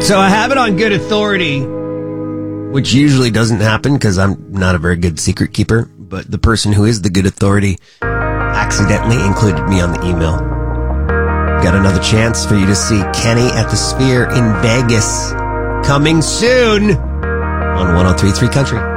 So I have it on good authority, which usually doesn't happen because I'm not a very good secret keeper, but the person who is the good authority accidentally included me on the email. Got another chance for you to see Kenny at the Sphere in Vegas coming soon on 103.3 Country.